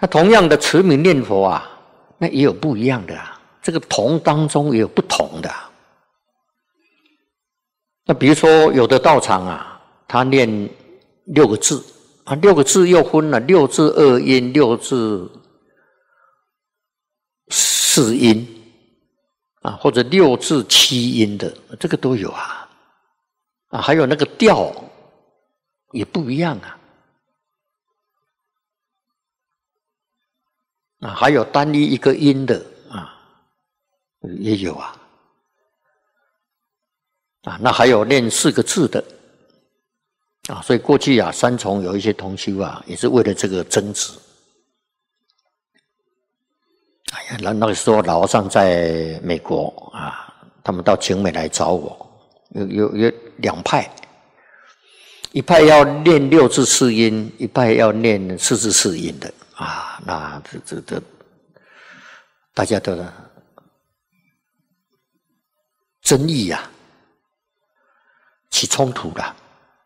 那同样的持名念佛啊，那也有不一样的啊。这个同当中也有不同的啊。那比如说有的道场啊，他念6个字啊，6个字又分了6字2音、6字4音啊，或者6字7音的，这个都有啊。啊，还有那个调也不一样啊。啊，还有单一一个音的啊，也有啊。啊，那还有念4个字的啊，所以过去啊，三重有一些同修啊，也是为了这个争执。哎呀，那个时候老和尚在美国啊，他们到景美来找我，有2派，一派要念6字4音，一派要念4字4音的啊，那这大家的争议啊，起冲突了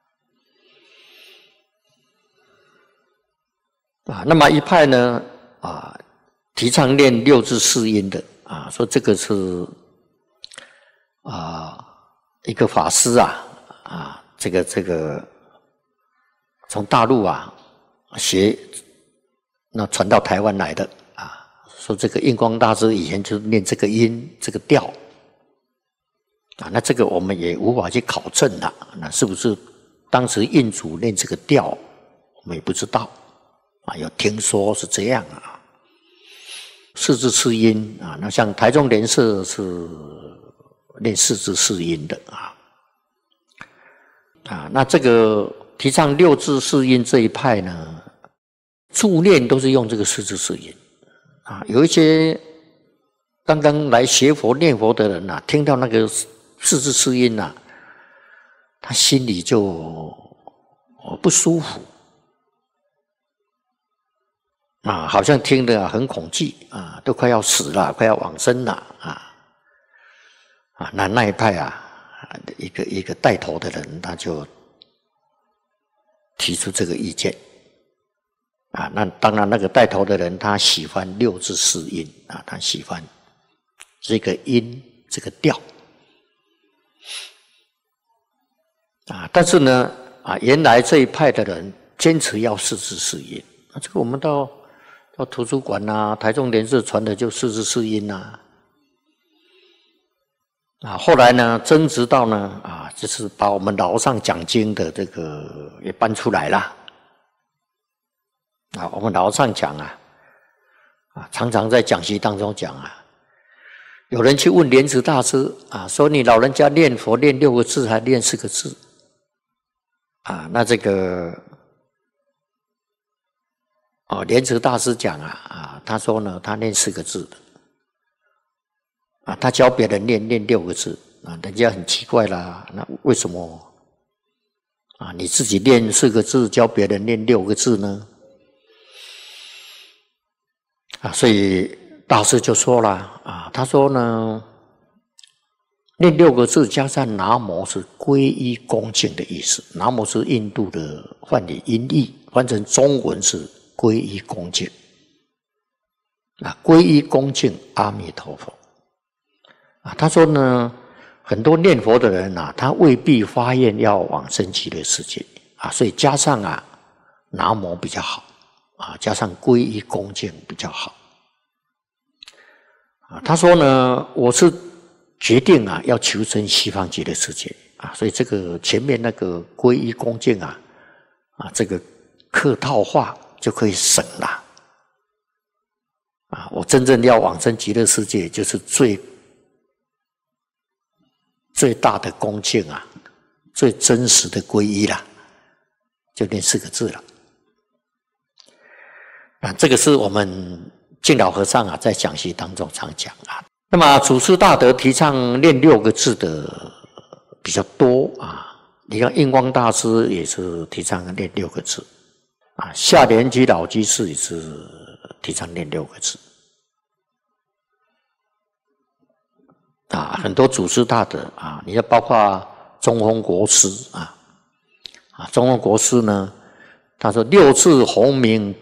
啊。那么一派呢啊，提倡念6字4音的啊，说这个是啊一个法师啊这个从大陆啊学，那传到台湾来的啊，说这个印光大师以前就念这个音这个调啊，那这个我们也无法去考证了，那是不是当时印主念这个调，我们也不知道啊，有听说是这样啊。4字4音啊，那像台中莲社是念4字4音的啊，那这个提倡6字4音这一派呢，助念都是用这个4字4音啊。有一些刚刚来学佛念佛的人啊，听到那个4字4音啊，他心里就不舒服啊，好像听得很恐惧啊，都快要死了，快要往生了啊，那一派啊，一个带头的人，他就提出这个意见啊。那当然，那个带头的人他喜欢6字4音啊，他喜欢这个音这个调啊。但是呢啊，原来这一派的人坚持要4字4音啊，这个我们到图书馆啊，台中莲社传的就4字4音啊。后来呢，争执到呢啊，就是把我们老和尚讲经的这个也搬出来了啊。我们老和尚讲啊，常常在讲习当中讲啊，有人去问莲池大师啊，说你老人家念佛念6个字还念4个字啊？那这个莲池大师讲他说呢，他念4个字的啊，他教别人念6个字啊，人家很奇怪啦，那为什么啊你自己念4个字，教别人念6个字呢？啊，所以大师就说了啊，他说呢，念6个字加上南无是皈依恭敬的意思，南无是印度的梵语音译，翻成中文是皈依恭敬啊，皈依恭敬阿弥陀佛啊。他说呢，很多念佛的人啊，他未必发愿要往生极乐世界啊，所以加上南无比较好啊，加上皈依恭敬比较好啊。他说呢，我是决定要求生西方极乐世界啊，所以这个前面那个皈依恭敬这个客套话就可以省了啊。我真正要往生极乐世界，就是最大的恭敬最真实的皈依啦，就念4个字了啊。这个是我们净老和尚在讲习当中常讲那么祖师大德提倡念6个字的比较多你看印光大师也是提倡念6个字下莲居老居士也是提倡念6个字很多祖师大德你要包括中峰国师中峰国师呢，他说6字洪名